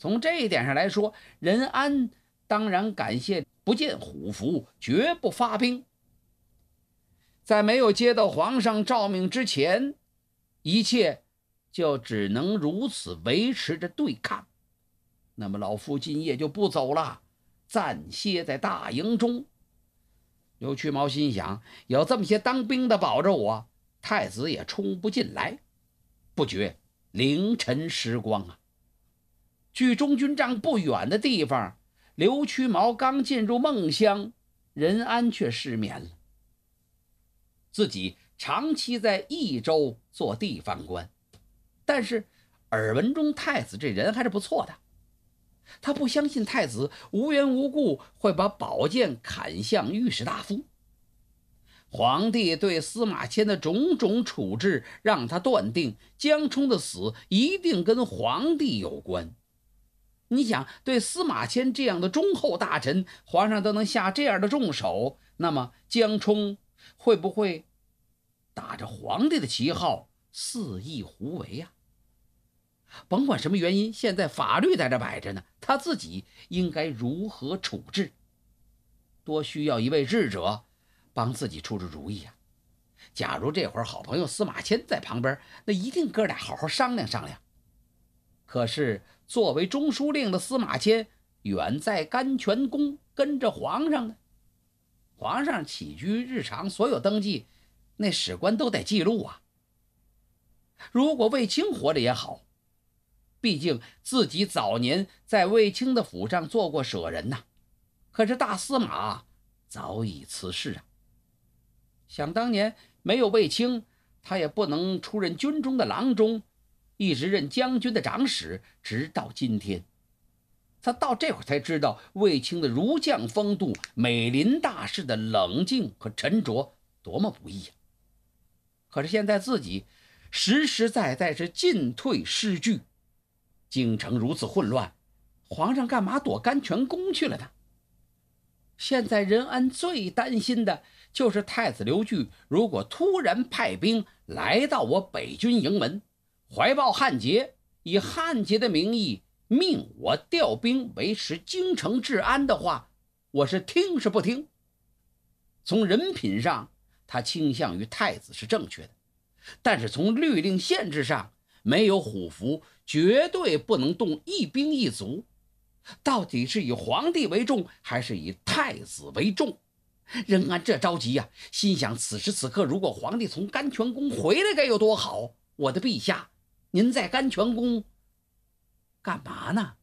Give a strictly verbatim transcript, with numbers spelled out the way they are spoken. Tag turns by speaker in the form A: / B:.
A: 从这一点上来说，任安当然感谢不见虎符，绝不发兵。在没有接到皇上诏命之前，一切就只能如此维持着对抗。那么老夫今夜就不走了，暂歇在大营中。刘屈毛心想，有这么些当兵的保着我，太子也冲不进来。不觉凌晨时光啊，距中军帐不远的地方，刘屈毛刚进入梦乡，任安却失眠了。自己长期在益州做地方官，但是耳闻中太子这人还是不错的，他不相信太子无缘无故会把宝剑砍向御史大夫。皇帝对司马迁的种种处置，让他断定江充的死一定跟皇帝有关。你想，对司马迁这样的忠厚大臣，皇上都能下这样的重手，那么江充会不会打着皇帝的旗号肆意胡为呀、啊？甭管什么原因，现在法律在这摆着呢，他自己应该如何处置？多需要一位智者帮自己出出主意啊！假如这会儿好朋友司马迁在旁边，那一定哥俩好好商量商量。可是作为中书令的司马迁远在甘泉宫跟着皇上呢，皇上起居日常所有登记，那史官都得记录啊。如果卫青活着也好，毕竟自己早年在卫青的府上做过舍人呐、啊。可是大司马早已辞世啊。想当年没有卫青，他也不能出任军中的郎中，一直任将军的长史，直到今天。他到这会儿才知道卫青的儒将风度，美林大事的冷静和沉着多么不易啊！可是现在自己实实在在是进退失据，京城如此混乱，皇上干嘛躲甘泉宫去了呢？现在任安最担心的就是太子刘据如果突然派兵来到我北军营门，怀抱汉节，以汉节的名义命我调兵维持京城治安的话，我是听是不听？从人品上，他倾向于太子是正确的，但是从律令限制上，没有虎符，绝对不能动一兵一卒。到底是以皇帝为重，还是以太子为重？任安这着急呀、啊，心想此时此刻，如果皇帝从甘泉宫回来该有多好！我的陛下，您在甘泉宫干嘛呢？